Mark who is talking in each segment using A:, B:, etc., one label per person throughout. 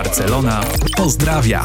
A: Barcelona pozdrawia.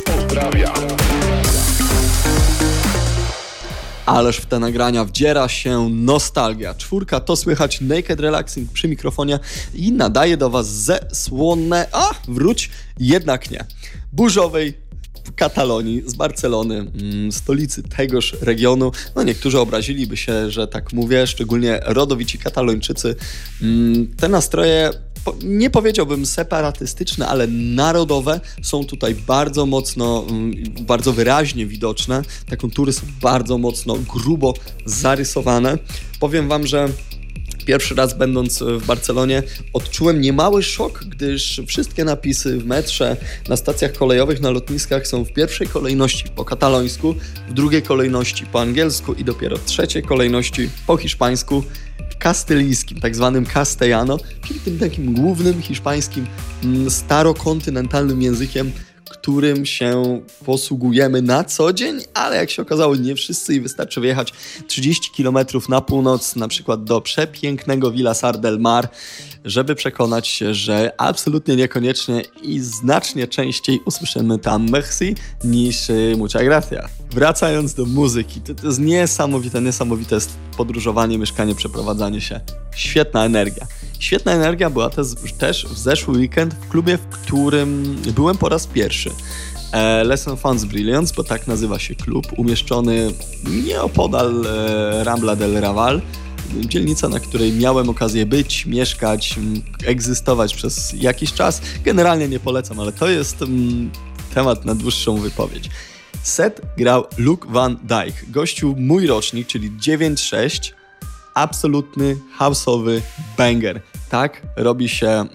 B: Ależ w te nagrania wdziera się nostalgia. Czwórka to słychać Naked Relaxing przy mikrofonie i nadaje do was ze słonne, wróć, jednak nie, burzowej Katalonii, z Barcelony, stolicy tegoż regionu. No niektórzy obraziliby się, że tak mówię, szczególnie rodowici Katalończycy. Te nastroje, nie powiedziałbym separatystyczne, ale narodowe są tutaj bardzo mocno, bardzo wyraźnie widoczne. Te kontury są bardzo mocno, grubo zarysowane. Powiem wam, że pierwszy raz będąc w Barcelonie odczułem niemały szok, gdyż wszystkie napisy w metrze, na stacjach kolejowych, na lotniskach są w pierwszej kolejności po katalońsku, w drugiej kolejności po angielsku i dopiero w trzeciej kolejności po hiszpańsku, kastylijskim, tak zwanym castellano, czyli tym takim głównym hiszpańskim, starokontynentalnym językiem, którym się posługujemy na co dzień, ale jak się okazało nie wszyscy i wystarczy wyjechać 30 km na północ, na przykład do przepięknego Vilassar del Mar, żeby przekonać się, że absolutnie niekoniecznie i znacznie częściej usłyszymy tam merci niż muchas gracias. Wracając do muzyki, to jest niesamowite jest podróżowanie, mieszkanie, przeprowadzanie się. Świetna energia. Świetna energia była też w zeszły weekend w klubie, w którym byłem po raz pierwszy. Les Enfants Brillants, bo tak nazywa się klub, umieszczony nieopodal Rambla del Raval. Dzielnica, na której miałem okazję być, mieszkać, egzystować przez jakiś czas. Generalnie nie polecam, ale to jest temat na dłuższą wypowiedź. Set grał Luke Van Dijk, gościu mój rocznik, czyli 9-6, absolutny house'owy banger. Tak robi się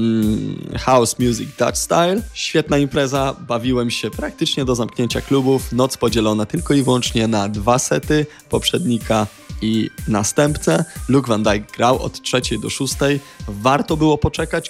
B: house music Dutch style. Świetna impreza, bawiłem się praktycznie do zamknięcia klubów. Noc podzielona tylko i wyłącznie na 2 sety, poprzednika i następcę. Luke Van Dijk grał od 3 do 6. Warto było poczekać,